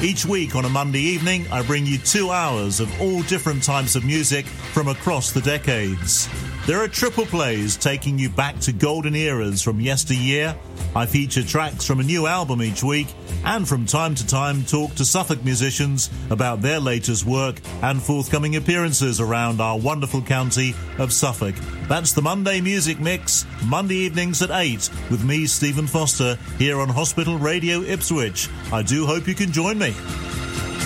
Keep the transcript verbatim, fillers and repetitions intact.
Each week on a Monday evening, I bring you two hours of all different types of music from across the decades. There are triple plays taking you back to golden eras from yesteryear. I feature tracks from a new album each week, and from time to time talk to Suffolk musicians about their latest work and forthcoming appearances around our wonderful county of Suffolk. That's the Monday Music Mix, Monday evenings at eight, with me, Stephen Foster, here on Hospital Radio Ipswich. I do hope you can join me.